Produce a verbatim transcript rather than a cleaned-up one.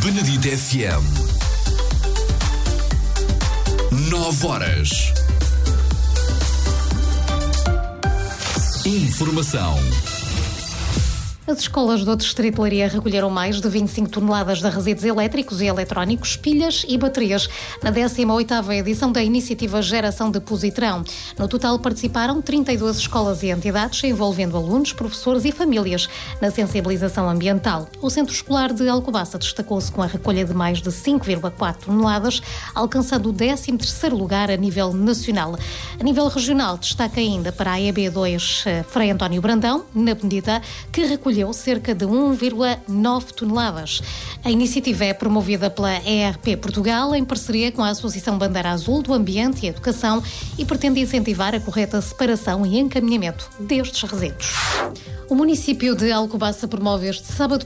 Benedito F M. Nove horas. Informação. As escolas do Distrito de Leiria recolheram mais de vinte e cinco toneladas de resíduos elétricos e eletrónicos, pilhas e baterias, na décima oitava edição da iniciativa Geração de Positrão. No total participaram trinta e duas escolas e entidades, envolvendo alunos, professores e famílias na sensibilização ambiental. O Centro Escolar de Alcobaça destacou-se com a recolha de mais de cinco vírgula quatro toneladas, alcançando o décimo terceiro lugar a nível nacional. A nível regional, destaca ainda para a E B dois Frei António Brandão, na Benedita, que recolheu cerca de um vírgula nove toneladas. A iniciativa é promovida pela E R P Portugal em parceria com a Associação Bandeira Azul do Ambiente e Educação e pretende incentivar a correta separação e encaminhamento destes resíduos. O município de Alcobaça promove este sábado